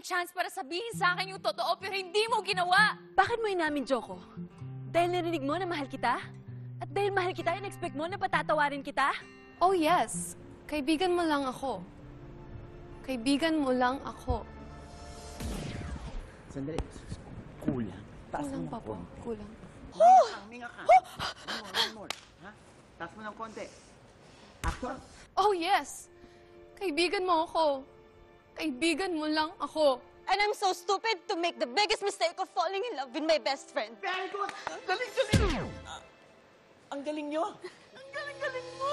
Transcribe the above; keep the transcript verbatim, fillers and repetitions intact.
chance para sabihin sa akin yung totoo pero hindi mo ginawa. Bakit mo inamin, Joko? Dahil narinig mo na mahal kita? At dahil mahal kita, in-expect mo na patatawarin kita? Oh yes, kaibigan mo lang ako. Kaibigan mo lang ako. Sandali. Kulang. Taas Kulang mo pa ng po, konti. kulang. Minga ka, minga ka. One more, one more. Ha? Taas mo ng konti. Action. Oh yes, kaibigan mo ako. Kaibigan mo lang ako. And I'm so stupid to make the biggest mistake of falling in love with my best friend. Very good! Galing, galing! Ang galing nyo! Ang galing, galing mo!